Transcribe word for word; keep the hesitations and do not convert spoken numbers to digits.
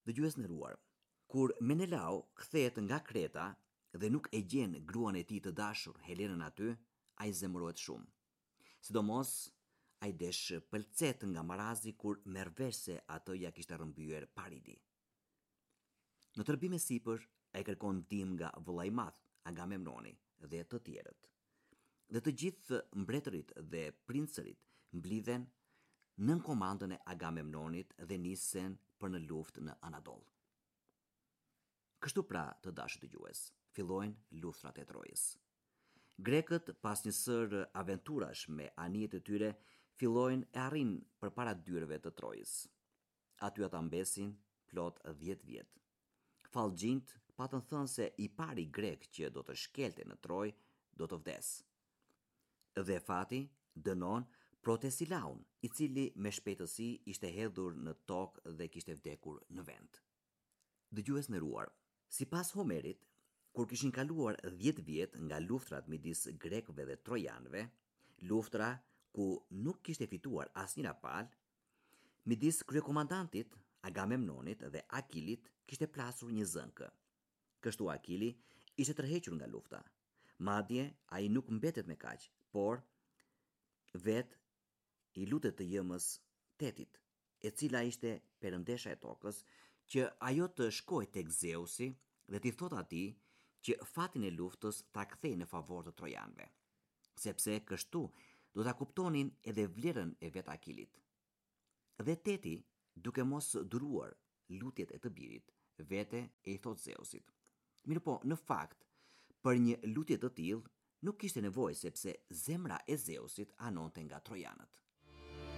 Dëgjues nderuar, kur Menelau kthehet nga Kreta dhe nuk e gjen gruan e tij të dashur Helenën aty, ai zemërohet shumë. Sidomos ai desh pëlqet nga marazi kur merr vesh se atë ja kishte rrëmbyer Paridi. Në tërbim e sipër, ai kërkon ndihmë nga vëllai i madh, Agamemnoni dhe të tjerët. Dhe të gjithë mbretërit dhe princërit mblidhen nën komandën e Agamemnonit dhe nisen për në luftë në Anadol. Kështu pra, të dashur dëgjues, fillojnë luftrat e Trojës. Grekët, pas një sër aventurash me anijet e tyre, fillojnë e arrin përpara dyreve të Trojës. Aty ata mbesin plot dhjetë vjet. Fallgjint patën thënë se i pari grek që do të shkelte në Trojë do të vdes. Dhe fati dënon Protesilaun, i cili me shpejtësi ishte hedhur në tokë dhe kishte vdekur në vend. Dëgjues nderuar, sipas Homerit, kur kishin kaluar dhjetë vjet nga luftrat midis grekëve dhe trojanëve, luftra ku nuk kishte fituar asnjëra palë, midis kryekomandantit Agamemnonit dhe Akilit kishte plasur një zënkë. Kështu Akili ishte tërhequr nga lufta. Madje ai nuk mbetet me kaq, por vet i lutet të jëmës Tetit, e cila ishte perëndesha e tokës, që ajo të shkojë tek Zeusi dhe t'i thotë atij që fatin e luftës ta kthejë në favor të trojanëve, sepse kështu do ta kuptonin edhe vlerën e vet Akilit. Dhe Teti, duke mos duruar lutjet e të birit, vete e i thot Zeusit. Mirë po, në fakt, për një lutje të tillë nuk kishte nevojë sepse zemra e Zeusit anonte nga trojanët.